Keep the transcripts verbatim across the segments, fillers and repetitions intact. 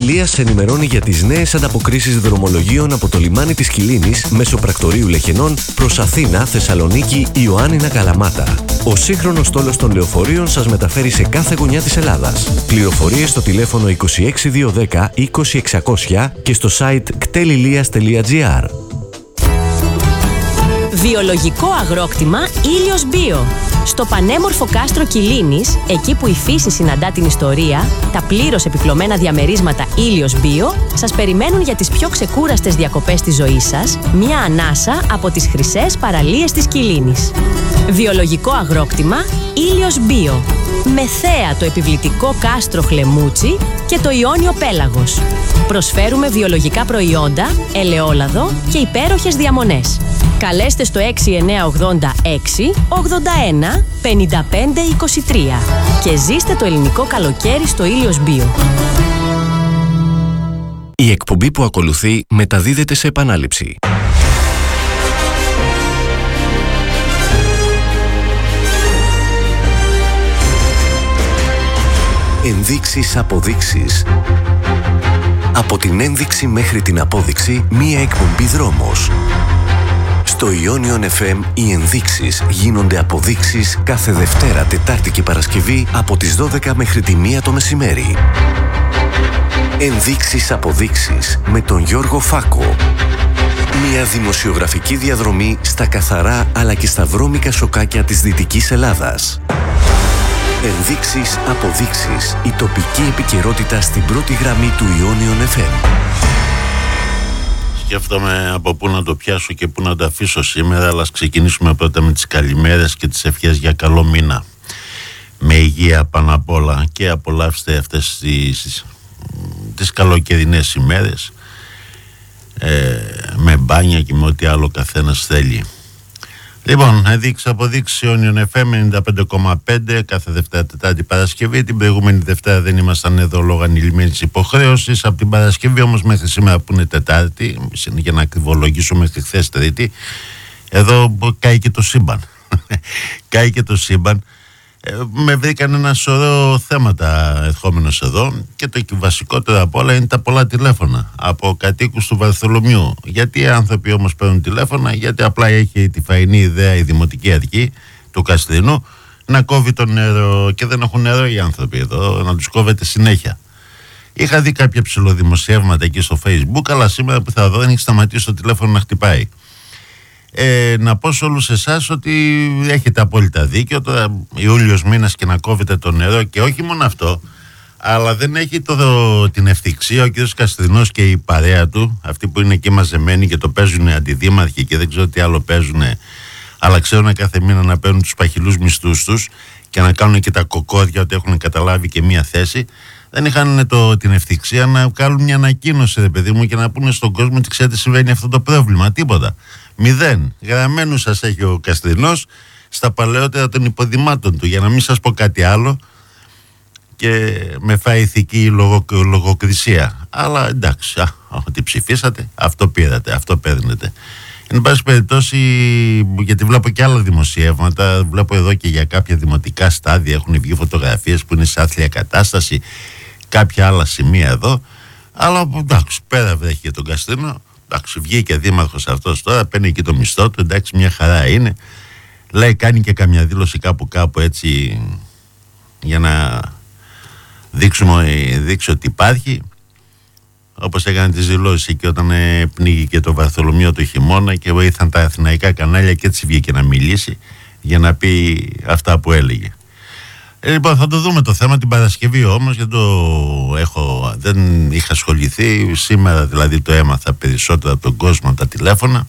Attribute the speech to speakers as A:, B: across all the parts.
A: Λίας σε ενημερώνει για τις νέες ανταποκρίσεις δρομολογίων από το λιμάνι της Κιλίνης μέσω πρακτορείου Λεχενών προς Αθήνα, Θεσσαλονίκη, Ιωάννινα, Καλαμάτα. Ο σύγχρονος στόλος των λεωφορείων σας μεταφέρει σε κάθε γωνιά της Ελλάδας. Πληροφορίες στο τηλέφωνο είκοσι έξι διακόσια δέκα είκοσι εξακόσια και στο site κτέλιλίας τελεία τζι άρ.
B: Βιολογικό αγρόκτημα Ήλιος Bio. Στο πανέμορφο κάστρο Κιλίνης, εκεί που η φύση συναντά την ιστορία, τα πλήρως επιπλωμένα διαμερίσματα Ήλιος Bio σας περιμένουν για τις πιο ξεκούραστες διακοπές της ζωής σας, μια ανάσα από τις χρυσές παραλίες της Κιλίνης. Βιολογικό αγρόκτημα Ήλιος Bio. Με θέα το επιβλητικό κάστρο Χλεμούτσι και το Ιόνιο Πέλαγος. Προσφέρουμε βιολογικά προϊόντα, ελαιόλαδο και υπέροχες διαμονές. Καλέστε στο έξι εννιά ογδόντα έξι ογδόντα ένα πενήντα πέντε είκοσι τρία και ζήστε το ελληνικό καλοκαίρι στο Ήλιος Bio.
A: Η εκπομπή που ακολουθεί μεταδίδεται σε επανάληψη. Ενδείξεις, αποδείξεις. Από την ένδειξη μέχρι την απόδειξη, μία εκπομπή δρόμος. Στο Ionion εφ εμ οι ενδείξεις γίνονται αποδείξεις κάθε Δευτέρα, Τετάρτη και Παρασκευή από τις δώδεκα μέχρι τη μία το μεσημέρι. Ενδείξεις, αποδείξεις με τον Γιώργο Φάκο. Μια δημοσιογραφική διαδρομή στα καθαρά αλλά και στα βρώμικα σοκάκια της Δυτικής Ελλάδας. Ενδείξεις, αποδείξεις. Η τοπική επικαιρότητα στην πρώτη γραμμή του Ionion εφ εμ.
C: Σκέφτομαι από πού να το πιάσω και πού να το αφήσω σήμερα, αλλά ας ξεκινήσουμε πρώτα με τις καλημέρες και τις ευχές για καλό μήνα. Με υγεία πάνω απ' όλα και απολαύστε αυτές τις, τις καλοκαιρινές ημέρες ε, με μπάνια και με ό,τι άλλο καθένας θέλει. Λοιπόν, ενδείξει αποδείξει Ionion εφ εμ ενενήντα πέντε κόμμα πέντε κάθε Δευτέρα, Τετάρτη, Παρασκευή. Την προηγούμενη Δευτέρα δεν ήμασταν εδώ λόγω ανηλυμένης υποχρέωσης. Από την Παρασκευή όμως μέχρι σήμερα που είναι Τετάρτη, για να ακριβολογήσω μέχρι χθες Τρίτη, εδώ κάει και το σύμπαν. Κάει και το σύμπαν. Ε, με βρήκαν ένα σωρό θέματα ερχόμενος εδώ και το βασικότερο από όλα είναι τα πολλά τηλέφωνα από κατοίκους του Βαρθολομιού. Γιατί οι άνθρωποι όμως παίρνουν τηλέφωνα? Γιατί απλά έχει τη φαϊνή ιδέα η Δημοτική Αρχή του Καστρινού να κόβει το νερό και δεν έχουν νερό οι άνθρωποι εδώ, να τους κόβεται συνέχεια. Είχα δει κάποια ψηλοδημοσιεύματα εκεί στο Facebook, αλλά σήμερα που θα δω δεν έχει σταματήσει το τηλέφωνο να χτυπάει. Ε, να πω σε όλους εσάς ότι έχετε απόλυτα δίκιο. Τώρα Ιούλιος μήνας και να κόβετε το νερό, και όχι μόνο αυτό, αλλά δεν έχει το, την ευθυξία ο κ. Καστρινός και η παρέα του, αυτοί που είναι εκεί μαζεμένοι και το παίζουν αντιδήμαρχοι και δεν ξέρω τι άλλο παίζουν, αλλά ξέρουν κάθε μήνα να παίρνουν τους παχυλούς μισθούς τους και να κάνουν και τα κοκόδια ότι έχουν καταλάβει και μία θέση. Δεν είχαν το, την ευθυξία να κάνουν μια ανακοίνωση, ρε παιδί μου, και να πούνε στον κόσμο ότι ξέρετε συμβαίνει αυτό το πρόβλημα. Τίποτα. Μηδέν. Γραμμένου σας έχει ο Καστρινός στα παλαιότερα των υποδημάτων του, για να μην σας πω κάτι άλλο και με φάει ηθική λογο, λογοκρισία. Αλλά εντάξει, α, ότι ψηφίσατε, αυτό πήρατε, αυτό παίρνετε. Εν πάση περιπτώσει, γιατί βλέπω και άλλα δημοσιεύματα, βλέπω εδώ και για κάποια δημοτικά στάδια έχουν βγει φωτογραφίες που είναι σε άθλια κατάσταση, κάποια άλλα σημεία εδώ, αλλά εντάξει, πέρα βρέχει και τον Καστρινό. Εντάξει, βγήκε δήμαρχος αυτός τώρα, παίρνει εκεί το μισθό του, εντάξει, μια χαρά είναι. Λέει, κάνει και καμιά δήλωση κάπου κάπου έτσι για να δείξουμε, δείξει ότι υπάρχει. Όπως έκανε τις δηλώσεις εκεί όταν ε, πνίγηκε το Βαρθολομείο το χειμώνα και ήρθαν τα αθηναϊκά κανάλια και έτσι βγήκε να μιλήσει για να πει αυτά που έλεγε. Ε, λοιπόν, θα το δούμε το θέμα την Παρασκευή όμως, γιατί το έχω, δεν είχα ασχοληθεί. Σήμερα δηλαδή το έμαθα περισσότερο από τον κόσμο τα τηλέφωνα.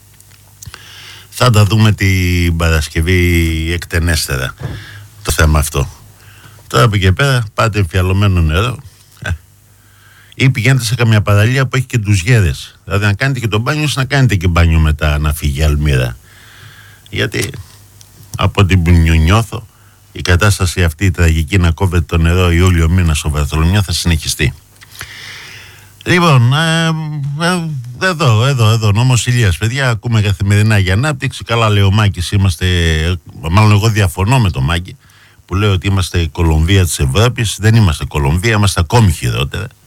C: Θα τα δούμε την Παρασκευή εκτενέστερα το θέμα αυτό. Τώρα από εκεί πέρα πάτε εμφιαλωμένο νερό ε, ή πηγαίνετε σε καμιά παραλία που έχει και ντουζιέρες. Δηλαδή να κάνετε και το μπάνιο σας, να κάνετε και μπάνιο μετά να φύγει η αλμύρα. Γιατί από ό,τι νιώθω η κατάσταση αυτή η τραγική να κόβεται το νερό Ιούλιο μήνα στο Βαρθολομιό θα συνεχιστεί. Λοιπόν, ε, ε, εδώ, εδώ, εδώ, νόμος Ηλίας, παιδιά, ακούμε καθημερινά για ανάπτυξη. Καλά λέει ο Μάκης, είμαστε, μάλλον εγώ διαφωνώ με τον Μάκη που λέει ότι είμαστε η Κολομβία της Ευρώπης. Δεν είμαστε Κολομβία, είμαστε ακόμη χειρότερα.